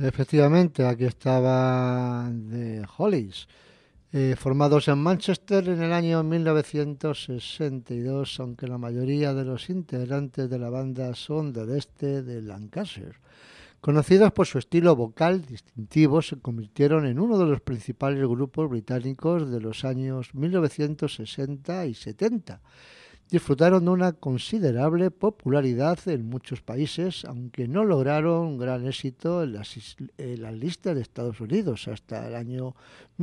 Efectivamente, aquí estaba The Hollies, formados en Manchester en el año 1962, aunque la mayoría de los integrantes de la banda son del este de Lancashire. Conocidos por su estilo vocal distintivo, se convirtieron en uno de los principales grupos británicos de los años 1960 y 70. Disfrutaron de una considerable popularidad en muchos países, aunque no lograron gran éxito en las listas de Estados Unidos hasta el año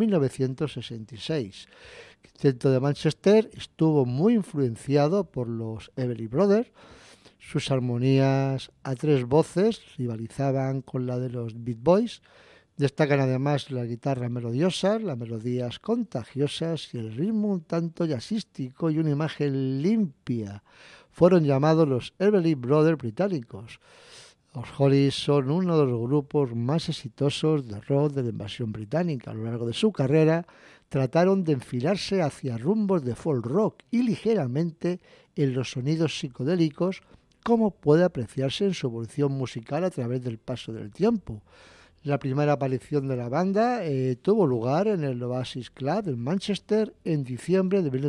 1966. El quinteto de Manchester estuvo muy influenciado por los Everly Brothers. Sus armonías a tres voces rivalizaban con la de los Beat Boys. Destacan además las guitarras melodiosas, las melodías contagiosas y el ritmo un tanto jazzístico y una imagen limpia. Fueron llamados los Everly Brothers británicos. Los Hollies son uno de los grupos más exitosos de rock de la invasión británica. A lo largo de su carrera trataron de enfilarse hacia rumbos de folk rock y ligeramente en los sonidos psicodélicos, como puede apreciarse en su evolución musical a través del paso del tiempo. La primera aparición de la banda tuvo lugar en el Oasis Club en Manchester en diciembre de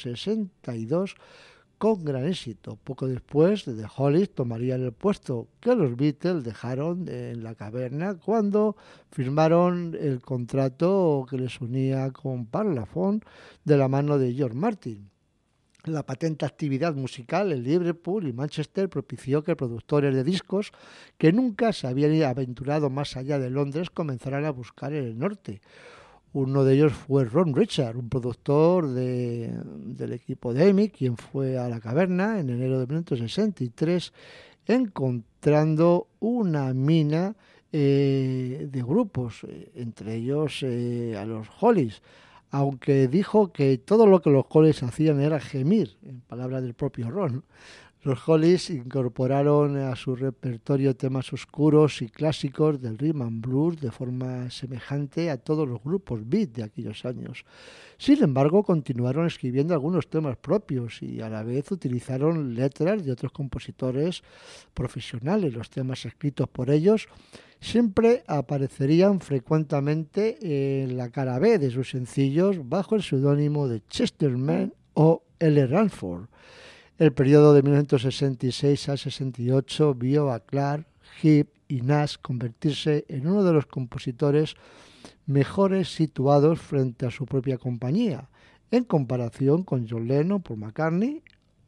1962 con gran éxito. Poco después, The Hollies tomarían el puesto que los Beatles dejaron en la caverna cuando firmaron el contrato que les unía con Parlophone de la mano de George Martin. La patente actividad musical en Liverpool y Manchester propició que productores de discos que nunca se habían aventurado más allá de Londres comenzaran a buscar en el norte. Uno de ellos fue Ron Richard, un productor del equipo de EMI, quien fue a la caverna en enero de 1963 encontrando una mina de grupos, entre ellos a los Hollies, aunque dijo que todo lo que los Hollies hacían era gemir, en palabras del propio Ron. Los Hollies incorporaron a su repertorio temas oscuros y clásicos del rhythm and blues de forma semejante a todos los grupos beat de aquellos años. Sin embargo, continuaron escribiendo algunos temas propios y a la vez utilizaron letras de otros compositores profesionales. Los temas escritos por ellos siempre aparecerían frecuentemente en la cara B de sus sencillos bajo el seudónimo de Chesterman o L. Ranford. El periodo de 1966 a 68 vio a Clark, Heap y Nash convertirse en uno de los compositores mejores situados frente a su propia compañía, en comparación con John Lennon, Paul McCartney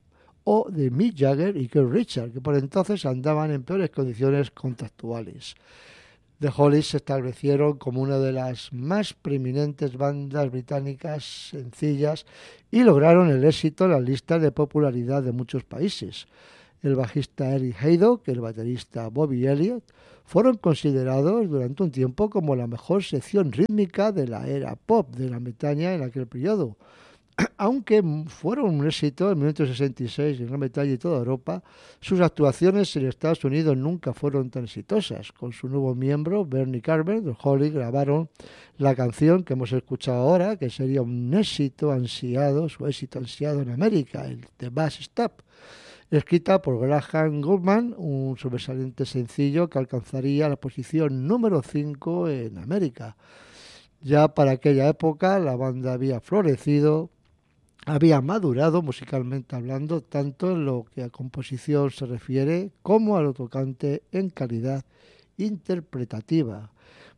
o de Mick Jagger y Keith Richards, que por entonces andaban en peores condiciones contractuales. The Hollies se establecieron como una de las más preeminentes bandas británicas sencillas y lograron el éxito en las listas de popularidad de muchos países. El bajista Eric Haydock y el baterista Bobby Elliott fueron considerados durante un tiempo como la mejor sección rítmica de la era pop de Gran Bretaña en aquel periodo. Aunque fueron un éxito en 1966 en Gran Bretaña y toda Europa, sus actuaciones en Estados Unidos nunca fueron tan exitosas. Con su nuevo miembro, Bernie Carver, los Hollies grabaron la canción que hemos escuchado ahora, que sería un éxito ansiado, su éxito ansiado en América, el The Bus Stop, escrita por Graham Gouldman, un sobresaliente sencillo que alcanzaría la posición número 5 en América. Ya para aquella época la banda había florecido, había madurado musicalmente hablando, tanto en lo que a composición se refiere como a lo tocante en calidad interpretativa.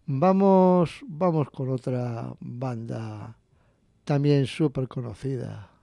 Vamos con otra banda también súper conocida.